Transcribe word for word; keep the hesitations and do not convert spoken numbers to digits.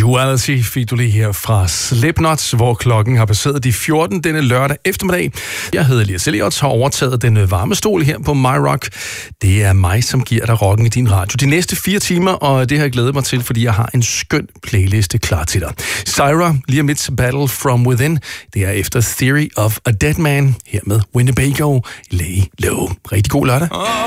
Duality fik du lige her fra Slipknot, hvor klokken har passeret de fjorten denne lørdag eftermiddag. Jeg hedder Elias Elliot, har overtaget den varme stol her på My Rock. Det er mig, som giver dig rocken i din radio de næste fire timer, og det har jeg glædet mig til, fordi jeg har en skøn playliste klar til dig. Syra, lige om lidt Battle From Within. Det er efter Theory of a Dead Man, her med Winnebago, Lay Low. Rigtig god lørdag.